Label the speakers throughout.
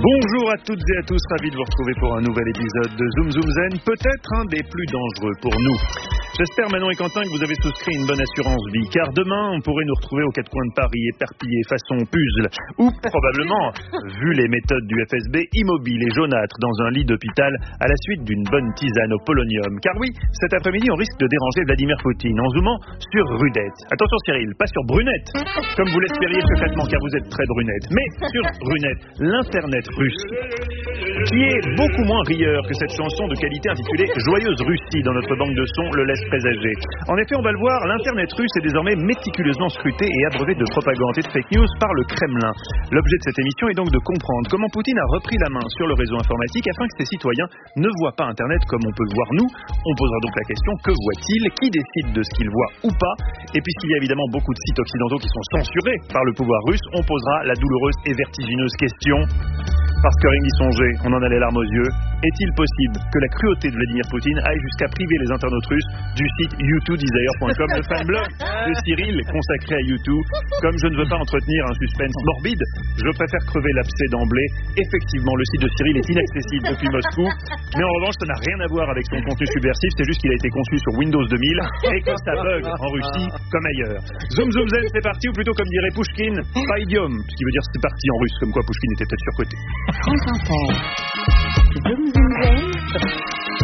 Speaker 1: Bonjour à toutes et à tous, ravi de vous retrouver pour un nouvel épisode de Zoom Zoom Zen, peut-être un des plus dangereux pour nous. J'espère, Manon et Quentin, que vous avez souscrit une bonne assurance vie, car demain, on pourrait nous retrouver aux quatre coins de Paris, éparpillés façon puzzle, ou probablement, vu les méthodes du FSB, immobile et jaunâtre dans un lit d'hôpital à la suite d'une bonne tisane au polonium. Car oui, cet après-midi, on risque de déranger Vladimir Poutine en zoomant sur Rudette. Attention Cyril, pas sur Brunette, comme vous l'espériez secrètement, car vous êtes très brunette, mais sur Brunette, l'internet russe, qui est beaucoup moins rieur que cette chanson de qualité intitulée Joyeuse Russie dans notre banque de sons le laisse présager. En effet, on va le voir, l'internet russe est désormais méticuleusement scruté et abreuvé de propagande et de fake news par le Kremlin. L'objet de cette émission est donc de comprendre comment Poutine a repris la main sur le réseau informatique afin que ses citoyens ne voient pas Internet comme on peut le voir nous. On posera donc la question, que voit-il? Qui décide de ce qu'il voit ou pas? Et puisqu'il y a évidemment beaucoup de sites occidentaux qui sont censurés par le pouvoir russe, on posera la douloureuse et vertigineuse question. Parce que rien d'y songer, on en a les larmes aux yeux. Est-il possible que la cruauté de Vladimir Poutine aille jusqu'à priver les internautes russes du site youtubedesire.com, le fanblog de Cyril consacré à YouTube? Comme je ne veux pas entretenir un suspense morbide, je préfère crever l'abcès d'emblée. Effectivement, le site de Cyril est inaccessible depuis Moscou, mais en revanche, ça n'a rien à voir avec son contenu subversif, c'est juste qu'il a été conçu sur Windows 2000 et que ça bug en Russie comme ailleurs. Zoom Zoom Zen, c'est parti, ou plutôt comme dirait Pushkin, pas idiome, ce qui veut dire c'est parti en russe, comme quoi Pushkin était peut-être surcoté.
Speaker 2: France Inter. Zoom Zoom Zen.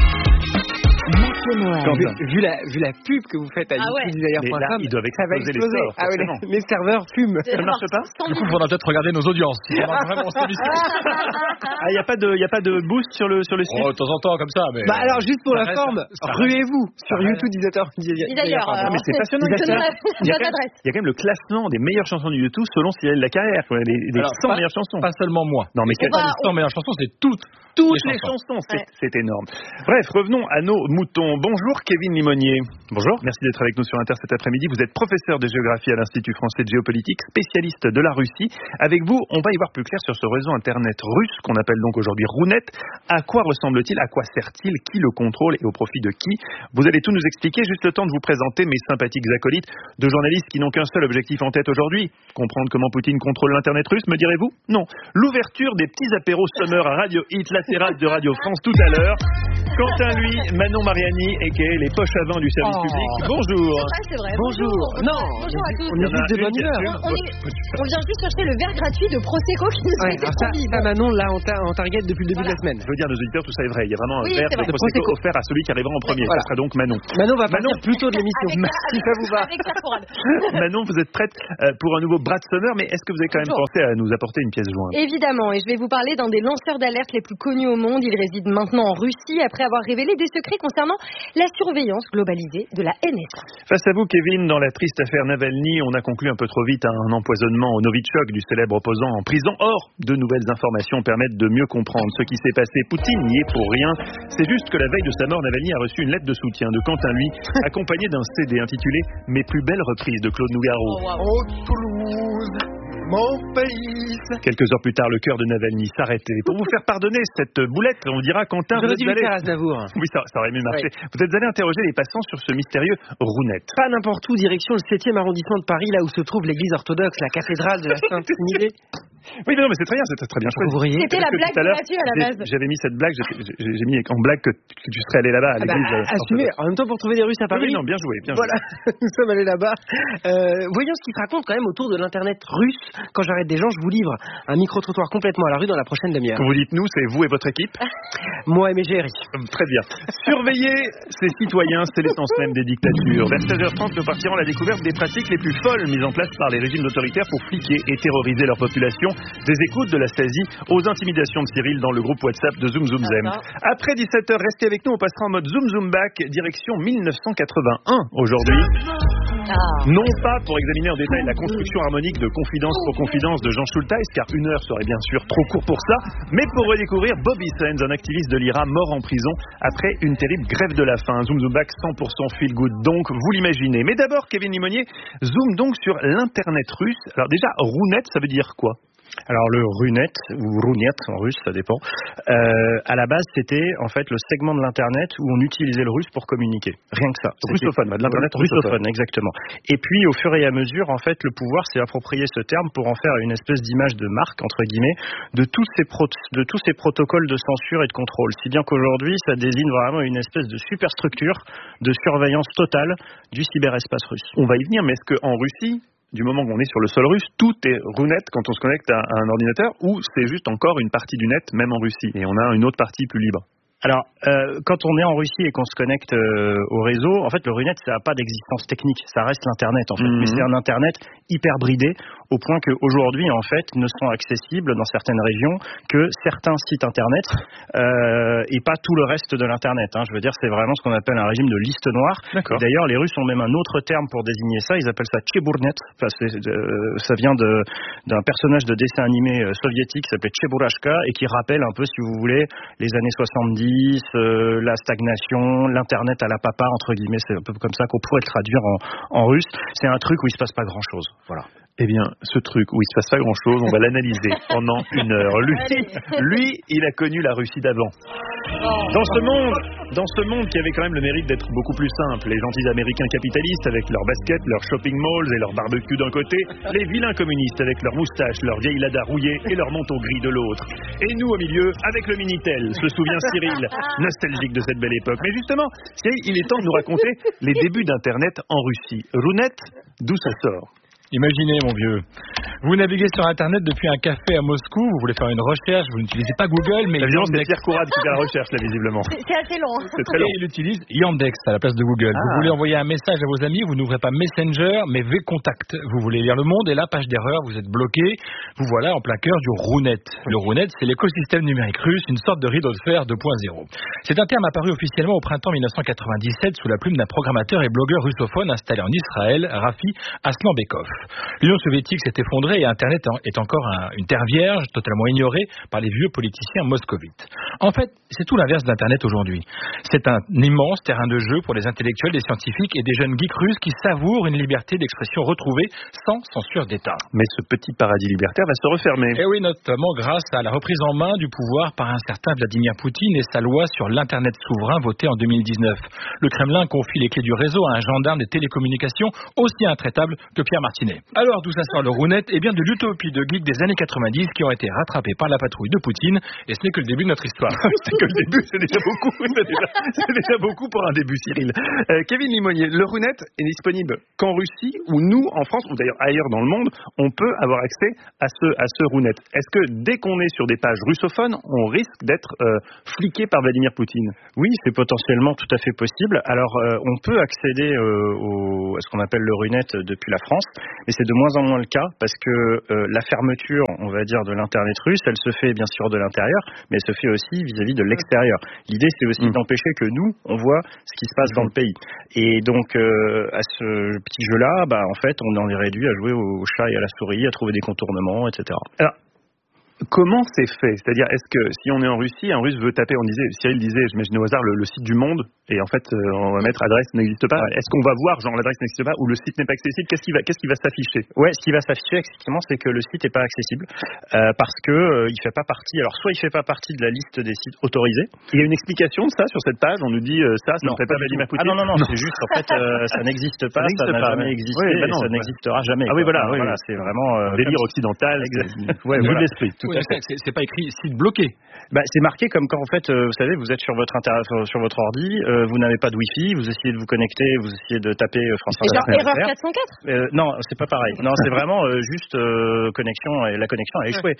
Speaker 3: Vu la pub que vous faites à youtubedesire.com,
Speaker 1: ils doivent
Speaker 3: ça va exploser. Les serveurs fument.
Speaker 1: Ça ne marche pas?
Speaker 4: Du coup, il faudra peut-être regarder nos audiences. Vraiment cette émission.
Speaker 1: Il n'y a pas de boost sur le site?
Speaker 4: De temps en temps, comme ça. Mais
Speaker 3: alors, juste pour la forme, ruez-vous sur YouTube
Speaker 2: D'ailleurs,
Speaker 1: mais c'est passionnant. Il y a quand même le classement des meilleures chansons de YouTube selon Cyril Lacarrière. Les 100 meilleures chansons.
Speaker 4: Pas seulement moi.
Speaker 1: Non, mais
Speaker 4: les 100 meilleures chansons, c'est toutes
Speaker 1: les chansons. C'est énorme. Bref, revenons à nos moutons. Bonjour Kevin Limonier. Bonjour. Merci d'être avec nous sur Inter cet après-midi. Vous êtes professeur de géographie à l'Institut français de géopolitique, spécialiste de la Russie. Avec vous, on va y voir plus clair sur ce réseau internet russe qu'on appelle donc aujourd'hui Runet. À quoi ressemble-t-il? À quoi sert-il? Qui le contrôle et au profit de qui? Vous allez tout nous expliquer. Juste le temps de vous présenter mes sympathiques acolytes de journalistes qui n'ont qu'un seul objectif en tête aujourd'hui. Comprendre comment Poutine contrôle l'internet russe, me direz-vous? Non. L'ouverture des petits apéros summer à Radio Hit, la terrasse de Radio France tout à l'heure. Quant à lui, Manon Mariani, a.k.a. les poches à vin du service public. Bonjour.
Speaker 2: C'est vrai.
Speaker 3: Bonjour. Non.
Speaker 2: Bonjour à tous.
Speaker 3: On est juste de bonne humeur.
Speaker 2: On vient juste chercher le verre gratuit de Prosecco qui nous a été promis.
Speaker 3: Ça, Manon, là, on target depuis le début de la semaine.
Speaker 1: Je veux dire, nos auditeurs, tout ça est vrai. Il y a vraiment un verre de
Speaker 3: vrai.
Speaker 1: Prosecco offert à celui qui arrivera en premier. Ça sera donc Manon.
Speaker 3: Manon va partir plus tôt de l'émission. Si ça vous va.
Speaker 1: Manon, vous êtes prête pour un nouveau bras de summer, mais est-ce que vous avez quand même pensé à nous apporter une pièce jointe?
Speaker 2: Évidemment, et je vais vous parler d'un des lanceurs d'alerte les plus connus au monde. Il réside maintenant en Russie après avoir révélé des secrets concernant la surveillance globalisée de la NSA.
Speaker 1: Face à vous, Kevin, dans la triste affaire Navalny, on a conclu un peu trop vite à un empoisonnement au Novichok du célèbre opposant en prison. Or, de nouvelles informations permettent de mieux comprendre ce qui s'est passé. Poutine n'y est pour rien. C'est juste que la veille de sa mort, Navalny a reçu une lettre de soutien de Quentin lui, accompagnée d'un CD intitulé « Mes plus belles reprises » de Claude Nougaro.
Speaker 5: Oh, Toulouse, mon pays.
Speaker 1: Quelques heures plus tard, le cœur de Navalny s'arrêtait. Pour vous faire pardonner cette boulette, on dira Quentin, vous êtes allé... Oui, ça aurait mieux marché. Oui. Vous êtes allé interroger les passants sur ce mystérieux Runet.
Speaker 3: Pas n'importe où, direction le 7e arrondissement de Paris, là où se trouve l'église orthodoxe, la cathédrale de la Sainte-Trinité.
Speaker 1: Oui, non, mais c'est très bien, c'est très bien choisi.
Speaker 2: C'était la blague de Mathieu à la base.
Speaker 1: J'avais mis cette blague, j'ai mis en blague que tu serais allé là-bas à l'église.
Speaker 3: Assumez, en même temps pour trouver des Russes à Paris.
Speaker 1: Oui, non, bien joué.
Speaker 3: Voilà, nous sommes allés là-bas. Voyons ce qui se raconte quand même autour de l'internet russe. Quand j'arrête des gens, je vous livre un micro-trottoir complètement à la rue dans la prochaine demi-heure.
Speaker 1: Quand vous dites nous, c'est vous et votre équipe?
Speaker 3: Moi et mes GRI.
Speaker 1: Très bien. Surveiller ses citoyens, c'est l'essence même des dictatures. Vers 16h30, nous partirons à la découverte des pratiques les plus folles mises en place par les régimes autoritaires pour fliquer et terroriser leur population. Des écoutes de la Stasi aux intimidations de Cyril dans le groupe WhatsApp de Zoom Zoom Zen. Après 17h, restez avec nous, on passera en mode Zoom Zoom Back, direction 1981 aujourd'hui. Non pas pour examiner en détail la construction harmonique de Confidence pour Confidence de Jean Schulteis, car une heure serait bien sûr trop court pour ça, mais pour redécouvrir Bobby Sands, un activiste de l'IRA mort en prison après une terrible grève de la faim. Zoom Zoom Back 100% feel good, donc vous l'imaginez. Mais d'abord, Kevin Limonier, zoom donc sur l'internet russe. Alors déjà, Runet, ça veut dire quoi?
Speaker 6: Alors le Runet, ou Runet en russe, ça dépend, à la base c'était en fait le segment de l'internet où on utilisait le russe pour communiquer. Rien que ça.
Speaker 1: Russophone, de l'internet
Speaker 6: russophone, exactement. Et puis au fur et à mesure, en fait, le pouvoir s'est approprié ce terme pour en faire une espèce d'image de marque, entre guillemets, de tous ces protocoles de censure et de contrôle. Si bien qu'aujourd'hui, ça désigne vraiment une espèce de superstructure de surveillance totale du cyberespace russe.
Speaker 1: On va y venir, mais est-ce qu'en Russie, du moment qu'on est sur le sol russe, tout est Runet quand on se connecte à un ordinateur, ou c'est juste encore une partie du net, même en Russie, et on a une autre partie plus libre?
Speaker 6: Alors, quand on est en Russie et qu'on se connecte au réseau, en fait, le Runet, ça n'a pas d'existence technique. Ça reste l'Internet, en fait. Mais c'est un Internet hyper bridé, au point qu'aujourd'hui, en fait, ne sont accessibles dans certaines régions que certains sites Internet et pas tout le reste de l'Internet. Je veux dire, c'est vraiment ce qu'on appelle un régime de liste noire. Et d'ailleurs, les Russes ont même un autre terme pour désigner ça. Ils appellent ça Cheburnet. Ça vient d'un personnage de dessin animé soviétique qui s'appelait Cheburashka et qui rappelle un peu, si vous voulez, les années 70, la stagnation, l'internet à la papa, entre guillemets, c'est un peu comme ça qu'on pourrait le traduire en russe. C'est un truc où il se passe pas grand chose. Voilà.
Speaker 1: Eh bien, ce truc où il se passe pas grand chose, on va l'analyser pendant 1 heure. Lui, il a connu la Russie d'avant. Dans ce monde qui avait quand même le mérite d'être beaucoup plus simple, les gentils américains capitalistes avec leurs baskets, leurs shopping malls et leurs barbecues d'un côté, les vilains communistes avec leurs moustaches, leurs vieilles ladas rouillées et leurs manteaux gris de l'autre. Et nous au milieu, avec le Minitel, se souvient Cyril, nostalgique de cette belle époque. Mais justement, Cyril, il est temps de nous raconter les débuts d'Internet en Russie. Runet, d'où ça sort?
Speaker 4: Imaginez, mon vieux, vous naviguez sur Internet depuis un café à Moscou, vous voulez faire une recherche, vous n'utilisez pas Google, mais
Speaker 1: Yandex... c'est Pierre Courade qui fait la recherche, là, visiblement.
Speaker 2: C'est assez long.
Speaker 1: C'est très long.
Speaker 4: Et il utilise Yandex à la place de Google. Vous voulez envoyer un message à vos amis, vous n'ouvrez pas Messenger, mais V-Contact. Vous voulez lire Le Monde, et là, page d'erreur, vous êtes bloqué. Vous voilà en plein cœur du Runet. Le Runet, c'est l'écosystème numérique russe, une sorte de rideau de fer 2.0. C'est un terme apparu officiellement au printemps 1997 sous la plume d'un programmateur et blogueur russophone installé en Israël, Rafi Aslanbekov. L'Union soviétique s'est effondrée et Internet est encore une terre vierge, totalement ignorée par les vieux politiciens moscovites. En fait, c'est tout l'inverse d'Internet aujourd'hui. C'est un immense terrain de jeu pour les intellectuels, des scientifiques et des jeunes geeks russes qui savourent une liberté d'expression retrouvée sans censure d'État.
Speaker 1: Mais ce petit paradis libertaire va se refermer.
Speaker 4: Et oui, notamment grâce à la reprise en main du pouvoir par un certain Vladimir Poutine et sa loi sur l'Internet souverain votée en 2019. Le Kremlin confie les clés du réseau à un gendarme des télécommunications aussi intraitable que Pierre Martinet. Alors, d'où ça sort le Runet? Eh bien, de l'utopie de geeks des années 90 qui ont été rattrapés par la patrouille de Poutine, et ce n'est que le début de notre histoire.
Speaker 1: C'est que le début, c'est déjà beaucoup. C'est déjà beaucoup pour un début, Cyril. Kevin Limonier, le Runet est disponible qu'en Russie, ou nous, en France, ou d'ailleurs ailleurs dans le monde, on peut avoir accès à ce Runet. Est-ce que dès qu'on est sur des pages russophones, on risque d'être fliqué par Vladimir Poutine?
Speaker 6: Oui, c'est potentiellement tout à fait possible. Alors, on peut accéder à ce qu'on appelle le Runet depuis la France, mais c'est de moins en moins le cas parce que la fermeture, on va dire, de l'internet russe, elle se fait bien sûr de l'intérieur, mais elle se fait aussi vis-à-vis de l'extérieur. L'idée, c'est aussi d'empêcher que nous, on voit ce qui se passe dans le pays. Et donc, à ce petit jeu-là, en fait, on en est réduit à jouer au chat et à la souris, à trouver des contournements, etc.
Speaker 1: Alors, comment c'est fait? C'est-à-dire, est-ce que si on est en Russie, un Russe veut taper, Cyril disait, j'imagine au hasard, le site du Monde, et en fait, on va mettre adresse n'existe pas. Ouais. Est-ce qu'on va voir, genre, l'adresse n'existe pas, ou le site n'est pas accessible? Qu'est-ce qui va s'afficher?
Speaker 6: Ouais, ce qui va s'afficher, effectivement, c'est que le site n'est pas accessible, parce que il fait pas partie, alors soit il fait pas partie de la liste des sites autorisés.
Speaker 1: Il y a une explication de ça sur cette page, on nous dit, ça ne fait pas Vladimir Poutine.
Speaker 6: Ah non, c'est juste, en fait, ça n'existe pas, ça n'a jamais existé, et ça n'existera jamais.
Speaker 1: Ah oui, voilà,
Speaker 6: c'est vraiment...
Speaker 1: délire occidental,
Speaker 6: ouais,
Speaker 1: voilà. L'esprit.
Speaker 4: C'est pas écrit site bloqué.
Speaker 6: C'est marqué comme quand en fait, vous savez, vous êtes sur votre ordi, vous n'avez pas de Wi-Fi, vous essayez de vous connecter, vous essayez de taper France Inter.
Speaker 2: C'est genre erreur 404
Speaker 6: Non, c'est pas pareil. Non, c'est vraiment juste connexion, et la connexion a échoué.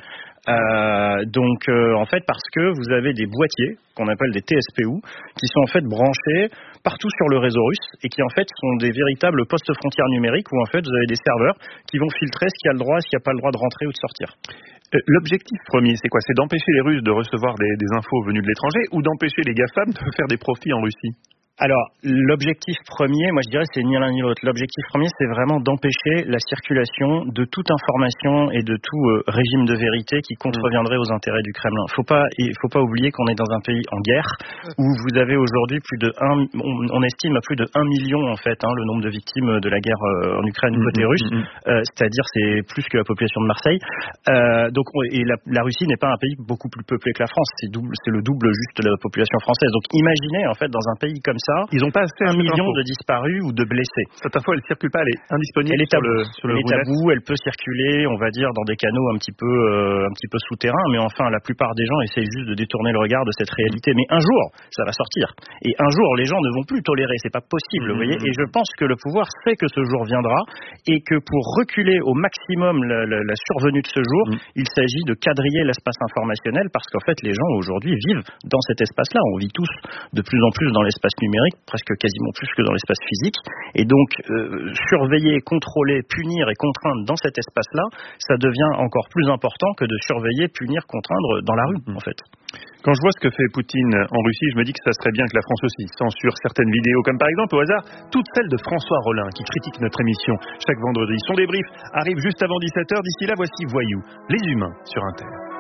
Speaker 6: Donc en fait, parce que vous avez des boîtiers qu'on appelle des TSPU qui sont en fait branchés partout sur le réseau russe et qui en fait sont des véritables postes frontières numériques où en fait vous avez des serveurs qui vont filtrer ce qui a le droit et ce qui n'a pas le droit de rentrer ou de sortir.
Speaker 1: L'objectif premier, c'est quoi? C'est d'empêcher les Russes de recevoir des infos venues de l'étranger ou d'empêcher les GAFAM de faire des profits en Russie?
Speaker 6: Alors, l'objectif premier, moi je dirais, c'est ni l'un ni l'autre. L'objectif premier, c'est vraiment d'empêcher la circulation de toute information et de tout régime de vérité qui contreviendrait aux intérêts du Kremlin. Il faut pas oublier qu'on est dans un pays en guerre où vous avez aujourd'hui on estime à plus de 1 million en fait le nombre de victimes de la guerre en Ukraine côté russe. C'est-à-dire c'est plus que la population de Marseille. La Russie n'est pas un pays beaucoup plus peuplé que la France. C'est le double juste de la population française. Donc imaginez en fait dans un pays comme ça,
Speaker 1: ils n'ont pas assez
Speaker 6: 1 million de disparus ou de blessés.
Speaker 1: Cette info, elle circule pas, elle est indisponible.
Speaker 6: Elle est tabou.
Speaker 1: Elle est
Speaker 6: tabou, elle peut circuler, on va dire, dans des canaux un petit peu souterrains, mais enfin, la plupart des gens essayent juste de détourner le regard de cette réalité. Mais un jour, ça va sortir. Et un jour, les gens ne vont plus tolérer. C'est pas possible, vous voyez. Et je pense que le pouvoir sait que ce jour viendra et que pour reculer au maximum la survenue de ce jour, il s'agit de quadriller l'espace informationnel parce qu'en fait, les gens aujourd'hui vivent dans cet espace-là. On vit tous de plus en plus dans l'espace numérique, presque quasiment plus que dans l'espace physique. Et donc, surveiller, contrôler, punir et contraindre dans cet espace-là, ça devient encore plus important que de surveiller, punir, contraindre dans la rue, en fait.
Speaker 1: Quand je vois ce que fait Poutine en Russie, je me dis que ça serait bien que la France aussi censure certaines vidéos, comme par exemple, au hasard, toutes celles de François Rollin qui critique notre émission chaque vendredi. Son débrief arrive juste avant 17h. D'ici là, voici Voyou, les humains sur Inter.